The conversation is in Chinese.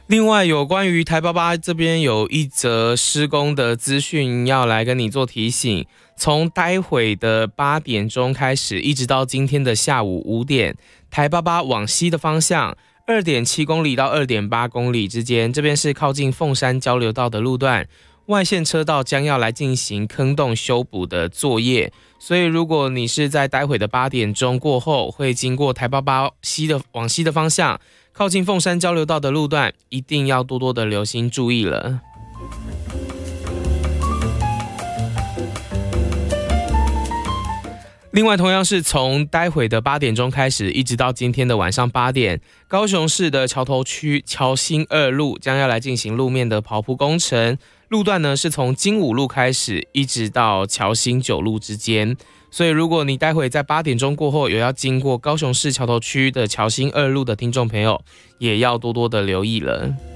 另外，有关于台88这边有一则施工的资讯要来跟你做提醒，从待会的8点钟开始，一直到今天的下午5点，台88往西的方向2.7公里到2.8公里之间，这边是靠近凤山交流道的路段，外线车道将要来进行坑洞修补的作业，所以如果你是在待会的8点钟过后会经过台88往西的方向，靠近凤山交流道的路段，一定要多多的留心注意了。另外，同样是从待会的8点钟开始，一直到今天的晚上8点，高雄市的桥头区桥新2路将要来进行路面的刨铺工程，路段呢是从金武路开始，一直到桥新9路之间。所以，如果你待会在8点钟过后有要经过高雄市桥头区的桥新2路的听众朋友，也要多多的留意了。